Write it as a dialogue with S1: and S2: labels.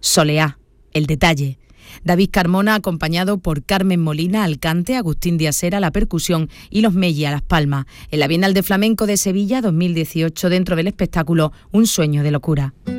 S1: Soleá, el detalle. David Carmona, acompañado por Carmen Molina al cante, Agustín Diasera a la percusión y Los Melli a las palmas. En la Bienal de Flamenco de Sevilla 2018, dentro del espectáculo Un sueño de locura.